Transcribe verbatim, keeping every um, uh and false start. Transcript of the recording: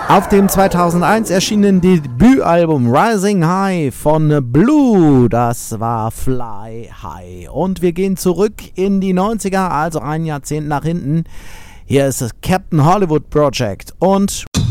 Auf dem zweitausendeins erschienenen Debütalbum Rising High von Blue, das war Fly High. Und wir gehen zurück in die neunziger, also ein Jahrzehnt nach hinten. Hier ist das Captain Hollywood Project und